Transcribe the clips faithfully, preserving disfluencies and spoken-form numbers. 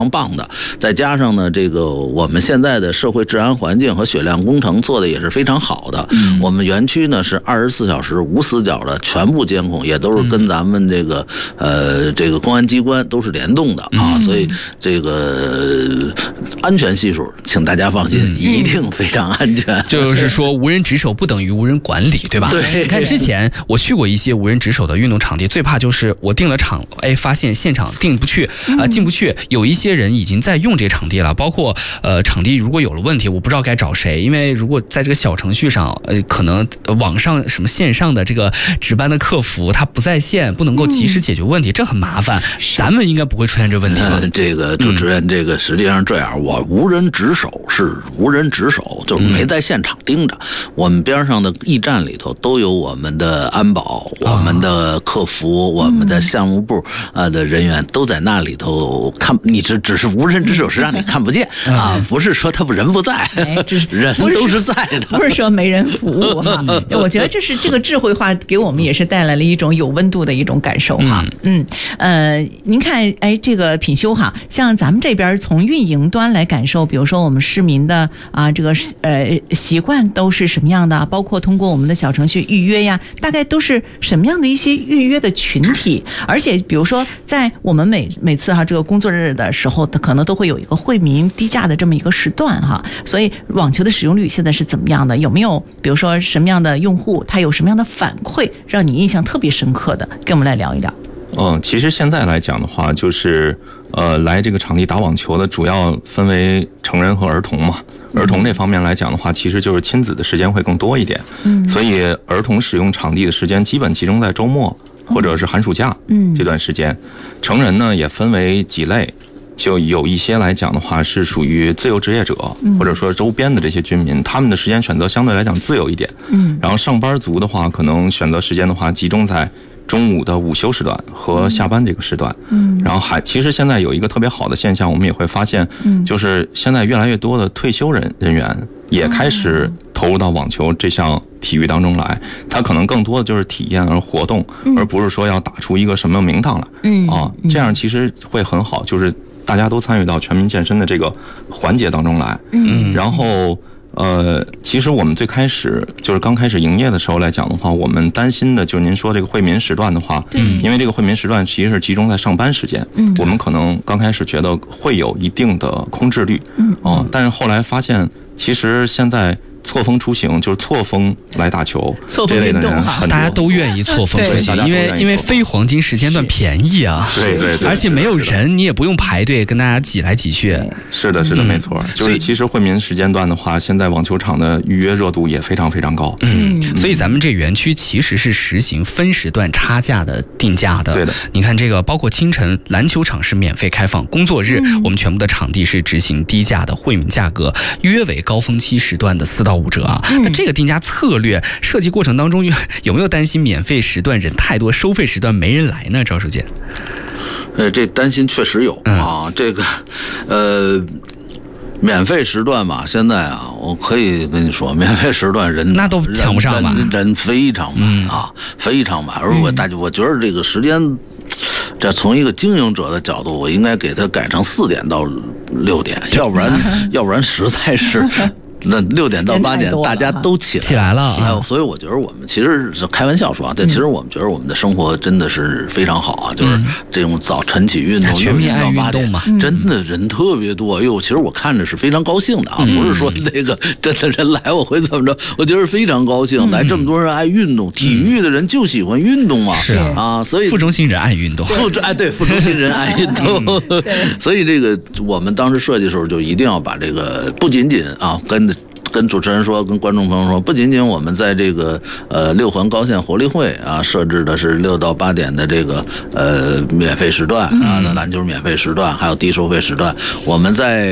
棒的，再加上呢，这个我们现在的社会治安环境和血量工程做的也是非常好的。嗯、我们园区呢是二十四小时无死角的全部监控，也都是跟咱们这个呃这个公安机关都是联动的啊，所以这个安全系数，请大家放心，嗯、一定非常安全。 就是说，无人值守不等于无人管理，对吧？ 对。 你看之前我去过一些无人值守的运动场地，最怕就是我定了场，哎，发现现场进不去啊、呃，进不去，有一些人已经在用这个场地了，包括呃场地如果有了问题，我不知道该找谁，因为如果在这个小程序上，呃，可能网上什么线上的这个值班的客服他不在线，不能够及时解决问题，嗯、这很麻烦。咱们应该不会出现这问题吧？ 呃、这个主持人，这个实际上这样，嗯、我无人值守是无人值守，就是没在现场盯着。嗯、我们边上的驿站里头都有我们的安保、我们的客服、哦、我们的项目部呃的人员都在那里头看，你这只是无人值守，是让你看不见啊，不是说他人不在，哎、这是人都是在的， 不是说没人服务哈。我觉得这是这个智慧化给我们也是带来了一种有温度的一种感受哈。嗯, 嗯呃，您看，哎，这个品修哈，像咱们这边从运营端来感受，比如说我们市民的啊这个呃习惯都是什么样的，包括通过我们的小程序预约呀，大概都是什么样的一些预约的群体，而且比如说在我们每每次哈这个工作日的时候，可能都会有一个惠民低价的这么一个时段哈，所以网球的使用率现在是怎么样的？有没有比如说什么样的用户他有什么样的反馈让你印象特别深刻的，跟我们来聊一聊。 嗯，其实现在来讲的话，就是呃，来这个场地打网球的主要分为成人和儿童嘛。儿童这方面来讲的话，其实就是亲子的时间会更多一点。嗯，所以儿童使用场地的时间基本集中在周末或者是寒暑假这段时间。成人呢也分为几类。就有一些来讲的话是属于自由职业者，或者说周边的这些居民，他们的时间选择相对来讲自由一点。嗯，然后上班族的话，可能选择时间的话集中在中午的午休时段和下班这个时段。嗯，然后还其实现在有一个特别好的现象，我们也会发现，就是现在越来越多的退休人人员也开始投入到网球这项体育当中来，他可能更多的就是体验而活动，而不是说要打出一个什么名堂来。嗯啊，这样其实会很好，就是大家都参与到全民健身的这个环节当中来。嗯，然后呃，其实我们最开始就是刚开始营业的时候来讲的话，我们担心的就是您说这个惠民时段的话，嗯，因为这个惠民时段其实是集中在上班时间，嗯，我们可能刚开始觉得会有一定的空置率，嗯，哦、呃，但是后来发现，其实现在错峰出行，就是错峰来打球，这类的人很多， 大家都愿意错峰出行，因为因为非黄金时间段便宜啊， 对对对， 而且没有人，你也不用排队跟大家挤来挤去。 是的，是的，没错。就是其实惠民时间段的话，现在网球场的预约热度也非常非常高。 嗯，所以咱们这园区其实是实行分时段差价的定价的。 对的， 你看这个，包括清晨篮球场是免费开放，工作日我们全部的场地是执行低价的惠民价格，约为高峰期时段的四到五折啊。那这个定价策略设计过程当中，有没有担心免费时段人太多，收费时段没人来呢？赵书记， 呃，这担心确实有啊。嗯、这个，呃，免费时段吧，现在啊，我可以跟你说，免费时段人那都抢不上吧？ 人, 人非常满、嗯、啊，非常满。而我大家，我觉得这个时间。这从一个经营者的角度，我应该给他改成四点到六点，要不然，要不然实在是。那六点到八点大家都起来起来了啊， 所以我觉得我们其实是开玩笑说啊，但其实我们觉得我们的生活真的是非常好啊，就是这种早晨起运动， 全民爱运动嘛， 真的人特别多。哎呦，其实我看着是非常高兴的啊，不是说那个真的人来我会怎么着，我觉得非常高兴，来这么多人爱运动，体育的人就喜欢运动嘛， 是啊，所以副中心人爱运动， 副哎对，副中心人爱运动，所以这个我们当时设计的时候就一定要把这个不仅仅啊跟。跟主持人说，跟观众朋友说，不仅仅我们在这个呃六环高县活力会啊设置的是六到八点的这个呃免费时段啊，篮球免费时段，还有低收费时段。我们在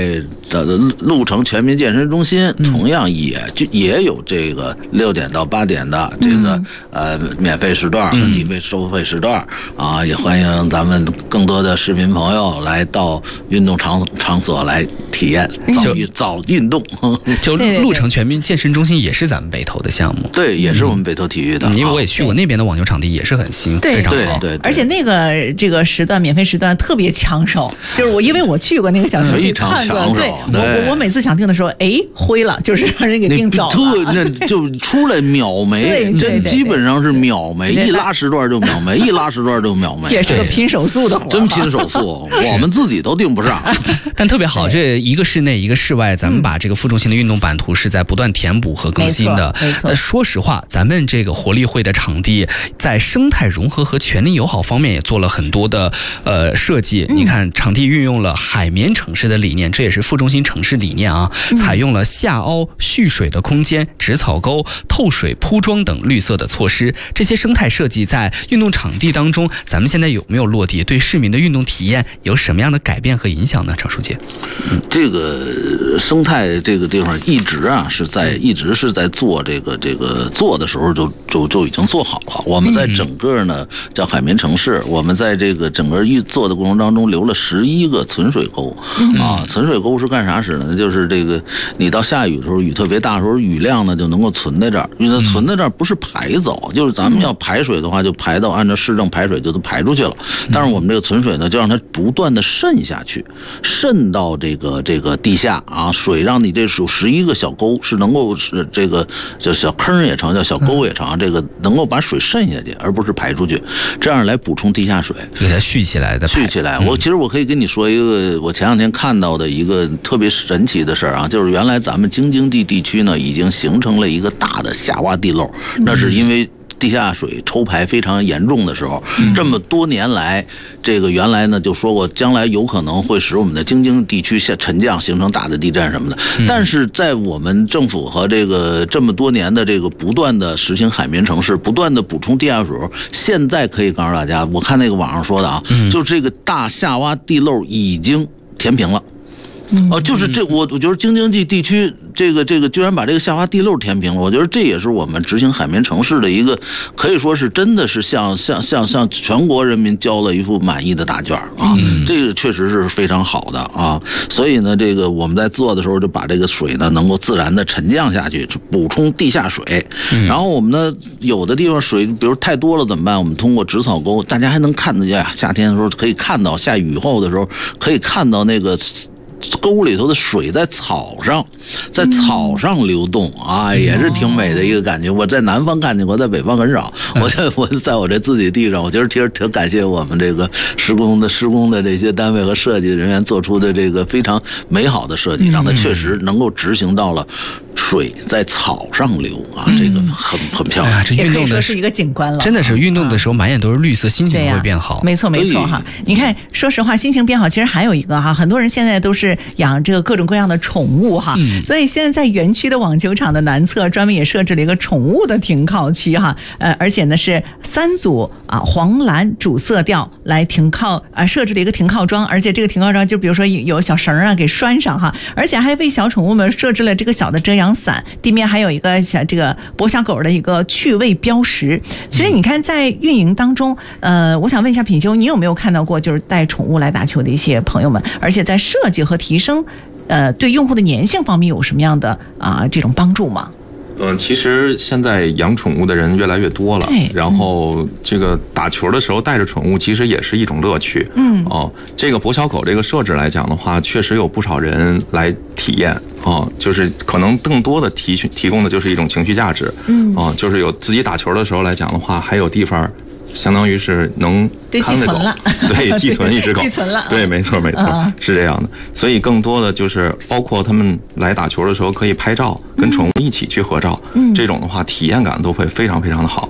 的鹿城全民健身中心同样也就也有这个六点到八点的这个、嗯、呃免费时段和低费收费时段、嗯、啊，也欢迎咱们更多的市民朋友来到运动场场所来体验早早运动。 就鹿城全民健身中心也是咱们北投的项目， 对，也是我们北投体育的， 嗯、因为我也去过那边的网球场地，也是很新，非常好。 对对， 而且那个这个时段免费时段特别抢手，就是我因为我去过那个小程序看过，对，我我我每次想订的时候，哎，灰了，就是让人给订走了， 那就出来秒没，真基本上是秒没，一拉时段就秒没，一拉时段就秒没， 也是个拼手速的活， 真拼手速，我们自己都订不上。 但特别好，这一个室内一个室外，咱们把这个负重型的运动版图是在不断填补和更新的。 没错， 那说实话，咱们这个活力会的场地在生态融合和全龄友好方面也做了很多的呃设计。你看，场地运用了海绵城市的理念，这也是负重型城市理念啊，采用了下凹蓄水的空间、植草沟、透水铺装等绿色的措施。这些生态设计在运动场地当中，咱们现在有没有落地？对市民的运动体验有什么样的改变和影响呢？常书记， 嗯，这个生态这个地方一直啊是在一直是在做这个这个做的时候就就就已经做好了。我们在整个呢叫海绵城市，我们在这个整个预做的过程当中留了十一个存水沟啊。存水沟是干啥使的呢？就是这个你到下雨的时候，雨特别大的时候，雨量呢就能够存在这儿，因为它存在这儿不是排走，就是咱们要排水的话，就排到按照市政排水就都排出去了。但是我们这个存水呢，就让它不断的渗下去，渗到这个这个地下啊，水让你这属十一个小沟是能够是这个叫小坑也成，叫小沟也成，这个能够把水渗下去，而不是排出去，这样来补充地下水， 给它蓄起来的。 蓄起来，我其实我可以跟你说一个，我前两天看到的一个特别神奇的事儿啊，就是原来咱们京津冀地区呢已经形成了一个大的下洼地漏，那是因为地下水抽排非常严重的时候，这么多年来，这个原来呢就说过，将来有可能会使我们的京津地区下沉降，形成大的地震什么的。但是在我们政府和这个这么多年的这个不断的实行海绵城市，不断的补充地下水，现在可以告诉大家，我看那个网上说的啊，就这个大下洼地漏已经填平了。哦，就是这，我我觉得京津冀地区这个这个居然把这个下洼地漏填平了，我觉得这也是我们执行海绵城市的一个，可以说是真的是向向向向全国人民交了一副满意的答卷啊，嗯、这个确实是非常好的啊。所以呢，这个我们在做的时候就把这个水呢能够自然的沉降下去，补充地下水。嗯、然后我们呢有的地方水比如太多了怎么办？我们通过植草沟，大家还能看得见，夏天的时候可以看到，下雨后的时候可以看到那个沟里头的水在草上，在草上流动啊，也是挺美的一个感觉。我在南方看见过，在北方很少。我在我在我这自己地上，我觉得其实挺感谢我们这个施工的施工的这些单位和设计人员做出的这个非常美好的设计，让它确实能够执行到了水在草上流啊，这个很很漂亮。 哎、这运动的是一个景观了， 真的是运动的时候满眼都是绿色，心情会变好。 没错没错哈，你看，说实话，心情变好，其实还有一个哈，很多人现在都是养这个各种各样的宠物哈，嗯、所以现在在园区的网球场的南侧专门也设置了一个宠物的停靠区哈，呃，而且呢是三组啊黄蓝主色调来停靠啊，设置了一个停靠桩，而且这个停靠桩就比如说有小绳啊给拴上哈，而且还为小宠物们设置了这个小的遮阳伞，地面还有一个小这个博小狗的一个趣味标识。其实你看在运营当中，呃，我想问一下品修，你有没有看到过就是带宠物来打球的一些朋友们？而且在设计和提升，呃，对用户的粘性方面有什么样的啊、呃、这种帮助吗？ 嗯，其实现在养宠物的人越来越多了，然后这个打球的时候带着宠物，其实也是一种乐趣。嗯，哦，这个博小狗这个设置来讲的话，确实有不少人来体验。哦，就是可能更多的提提供的就是一种情绪价值。嗯，哦，就是有自己打球的时候来讲的话，还有地方。相当于是能看着狗，对，寄存一只狗， 寄存了， 对，没错没错，嗯、是这样的。所以更多的就是包括他们来打球的时候可以拍照，跟宠物一起去合照，嗯、这种的话体验感都会非常非常的好。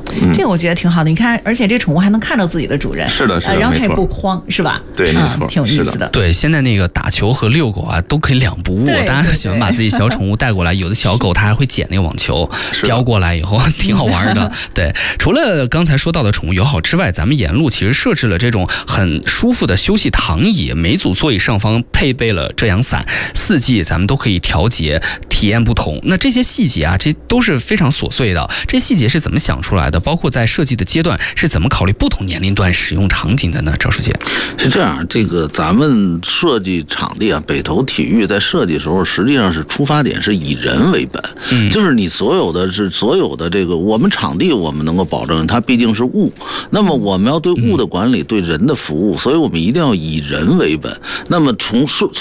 嗯，这个我觉得挺好的。你看，而且这宠物还能看到自己的主人， 是的，是的， 呃、然后它也不慌，是吧？ 对，没错、 嗯，挺有意思的。 对，现在那个打球和遛狗啊，都可以两不误。大家都喜欢把自己小宠物带过来，有的小狗它还会捡那个网球，叼过来以后挺好玩的。对，除了刚才说到的宠物友好之外，咱们沿路其实设置了这种很舒服的休息躺椅，每组座椅上方配备了遮阳伞，四季咱们都可以调节，体验不同。那这些细节啊，这都是非常琐碎的。这细节是怎么想出来的？包括在设计的阶段是怎么考虑不同年龄段使用场景的呢？赵书记， 是这样，这个咱们设计场地啊，北投体育在设计的时候，实际上是出发点是以人为本，嗯，就是你所有的是所有的这个我们场地我们能够保证它毕竟是物，那么我们要对物的管理，对人的服务，所以我们一定要以人为本。那么从